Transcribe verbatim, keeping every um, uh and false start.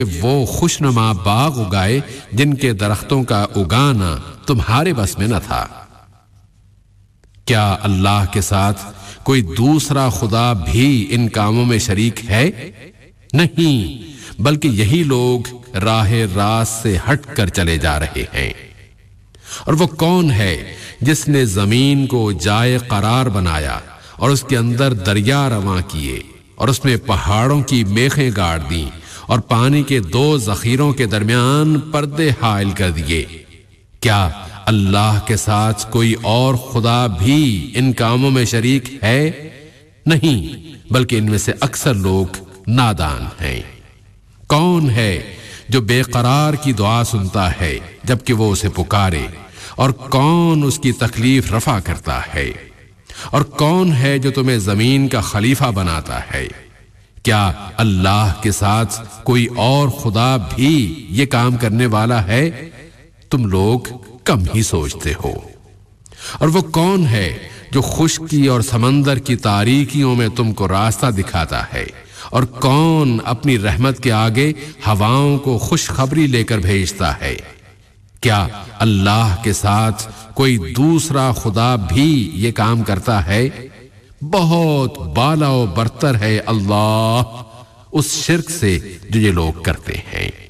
وہ خوشنما باغ اگائے جن کے درختوں کا اگانا تمہارے بس میں نہ تھا۔ کیا اللہ کے ساتھ کوئی دوسرا خدا بھی ان کاموں میں شریک ہے؟ نہیں، بلکہ یہی لوگ راہ راست سے ہٹ کر چلے جا رہے ہیں۔ اور وہ کون ہے جس نے زمین کو جائے قرار بنایا اور اس کے اندر دریا رواں کیے اور اس میں پہاڑوں کی میخیں گاڑ دیں اور پانی کے دو ذخیروں کے درمیان پردے حائل کر دیے؟ کیا اللہ کے ساتھ کوئی اور خدا بھی ان کاموں میں شریک ہے؟ نہیں، بلکہ ان میں سے اکثر لوگ نادان ہیں۔ کون ہے جو بے قرار کی دعا سنتا ہے جبکہ وہ اسے پکارے، اور کون اس کی تکلیف رفع کرتا ہے؟ اور کون ہے جو تمہیں زمین کا خلیفہ بناتا ہے؟ کیا اللہ کے ساتھ کوئی اور خدا بھی یہ کام کرنے والا ہے؟ تم لوگ کم ہی سوچتے ہو۔ اور وہ کون ہے جو خشکی اور سمندر کی تاریکیوں میں تم کو راستہ دکھاتا ہے؟ اور کون اپنی رحمت کے آگے ہواؤں کو خوشخبری لے کر بھیجتا ہے؟ کیا اللہ کے ساتھ کوئی دوسرا خدا بھی یہ کام کرتا ہے؟ بہت بالا و برتر ہے اللہ اس شرک سے جو یہ لوگ کرتے ہیں۔